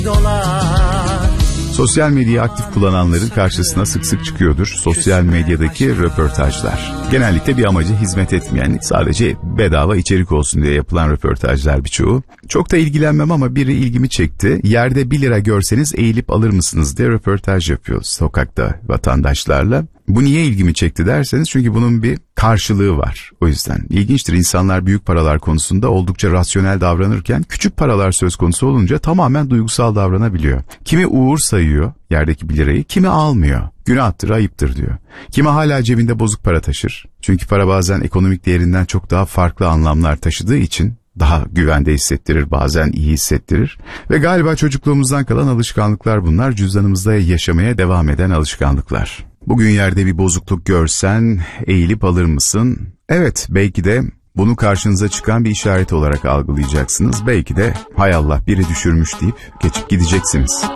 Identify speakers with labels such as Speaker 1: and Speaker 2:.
Speaker 1: Sosyal medyayı aktif kullananların karşısına sık sık çıkıyordur sosyal medyadaki röportajlar. Genellikle bir amaca hizmet etmeyen, sadece bedava içerik olsun diye yapılan röportajlar birçoğu. Çok da ilgilenmem ama biri ilgimi çekti. Yerde 1 lira görseniz eğilip alır mısınız diye röportaj yapıyor sokakta vatandaşlarla. Bu niye ilgimi çekti derseniz, çünkü bunun bir karşılığı var. O yüzden ilginçtir, insanlar büyük paralar konusunda oldukça rasyonel davranırken küçük paralar söz konusu olunca tamamen duygusal davranabiliyor. Kimi uğur sayıyor yerdeki 1 lirayı, kimi almıyor. Günahtır, ayıptır diyor. Kimi hala cebinde bozuk para taşır. Çünkü para bazen ekonomik değerinden çok daha farklı anlamlar taşıdığı için daha güvende hissettirir, bazen iyi hissettirir. Ve galiba çocukluğumuzdan kalan alışkanlıklar bunlar, cüzdanımızda yaşamaya devam eden alışkanlıklar. Bugün yerde bir bozukluk görsen eğilip alır mısın? Evet, belki de bunu karşınıza çıkan bir işaret olarak algılayacaksınız. Belki de hay Allah biri düşürmüş deyip geçip gideceksiniz.